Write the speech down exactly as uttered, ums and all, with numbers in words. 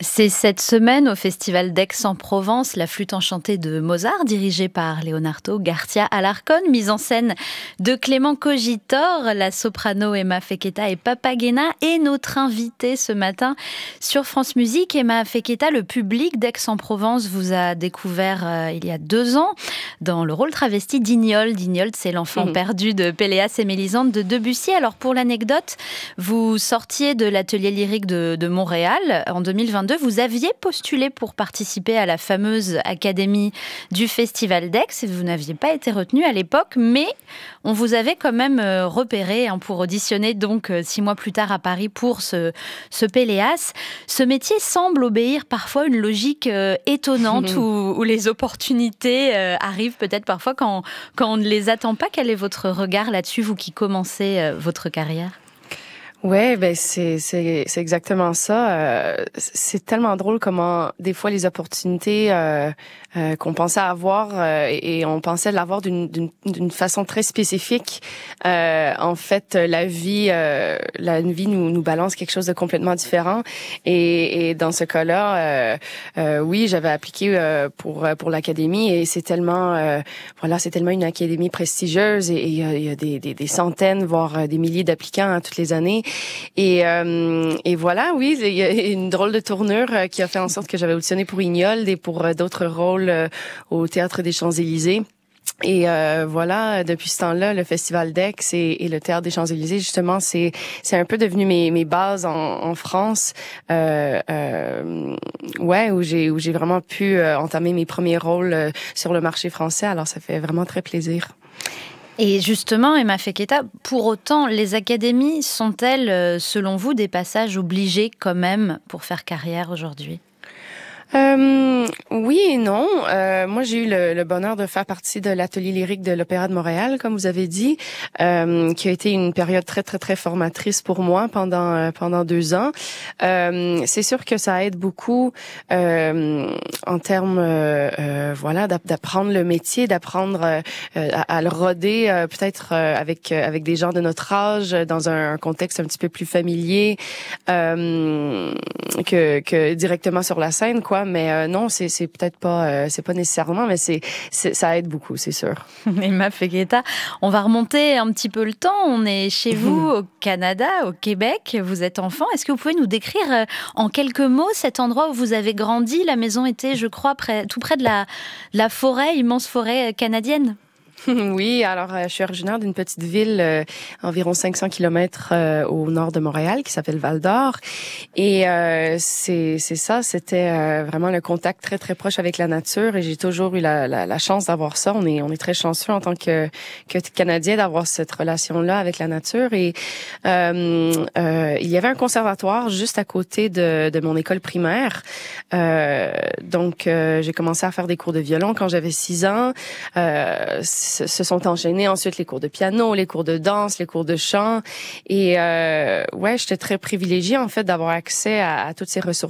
C'est cette semaine au Festival d'Aix-en-Provence, la flûte enchantée de Mozart, dirigée par Leonardo Garcia Alarcón, mise en scène de Clément Cogitor, la soprano Emma Feketa et Papagena, et notre invitée ce matin sur France Musique, Emma Feketa. Le public d'Aix-en-Provence vous a découvert euh, il y a deux ans dans le rôle travesti d'Ignol. D'Ignol, c'est l'enfant mmh. perdu de Péléas et Mélisande de Debussy. Alors pour l'anecdote, vous sortiez de l'atelier lyrique de, de Montréal en deux mille vingt-deux. Vous aviez postulé pour participer à la fameuse académie du Festival d'Aix et vous n'aviez pas été retenu à l'époque, mais on vous avait quand même repéré hein, pour auditionner donc six mois plus tard à Paris pour ce, ce Péléas. Ce métier semble obéir parfois à une logique euh, étonnante mmh. où, où les opportunités euh, arrivent peut-être parfois quand, quand on ne les attend pas. Quel est votre regard là-dessus, vous qui commencez euh, votre carrière ? Ouais, ben c'est c'est c'est exactement ça. Euh, c'est tellement drôle comment des fois les opportunités euh, euh, qu'on pensait avoir euh, et on pensait l'avoir d'une d'une d'une façon très spécifique. Euh, en fait, la vie euh, la vie nous nous balance quelque chose de complètement différent. Et, et dans ce cas-là, euh, euh, oui, j'avais appliqué euh, pour pour l'académie et c'est tellement euh, voilà, c'est tellement une académie prestigieuse et il y a, y a des, des des centaines voire des milliers d'applicants hein, toutes les années. Et, euh, et voilà, oui, il y a une drôle de tournure euh, qui a fait en sorte que j'avais auditionné pour Ignol et pour euh, d'autres rôles euh, au Théâtre des Champs-Élysées. Et euh, voilà, depuis ce temps-là, le Festival d'Aix et, et le Théâtre des Champs-Élysées, justement, c'est c'est un peu devenu mes mes bases en, en France. Euh, euh, ouais, où j'ai où j'ai vraiment pu euh, entamer mes premiers rôles euh, sur le marché français. Alors, ça fait vraiment très plaisir. Et justement, Emma Feketa, pour autant, les académies sont-elles, selon vous, des passages obligés quand même pour faire carrière aujourd'hui ? Euh, oui et non. Euh, moi, j'ai eu le, le bonheur de faire partie de l'atelier lyrique de l'Opéra de Montréal, comme vous avez dit, euh, qui a été une période très très très formatrice pour moi pendant euh, pendant deux ans. Euh, c'est sûr que ça aide beaucoup euh, en termes, euh, euh, voilà, d'apprendre le métier, d'apprendre euh, à, à le roder, euh, peut-être euh, avec avec des gens de notre âge, dans un contexte un petit peu plus familier euh, que que directement sur la scène, quoi. Mais euh, non, c'est c'est peut-être pas euh, c'est pas nécessairement, mais c'est, c'est ça aide beaucoup, c'est sûr. Emma Feketa, on va remonter un petit peu le temps. On est chez vous au Canada, au Québec. Vous êtes enfant. Est-ce que vous pouvez nous décrire euh, en quelques mots cet endroit où vous avez grandi ? La maison était, je crois, près, tout près de la la forêt, immense forêt canadienne. Oui, alors euh, je suis originaire d'une petite ville euh, environ cinq cents kilomètres euh, au nord de Montréal qui s'appelle Val-d'Or et euh, c'est c'est ça, c'était euh, vraiment le contact très très proche avec la nature et j'ai toujours eu la la, la chance d'avoir ça. On est on est très chanceux en tant que que Canadien d'avoir cette relation-là avec la nature et euh, euh, il y avait un conservatoire juste à côté de de mon école primaire. Euh, donc euh, j'ai commencé à faire des cours de violon quand j'avais six ans. Euh, se sont enchaînés ensuite les cours de piano, les cours de danse, les cours de chant. Et euh, ouais, j'étais très privilégiée en fait d'avoir accès à, à toutes ces ressources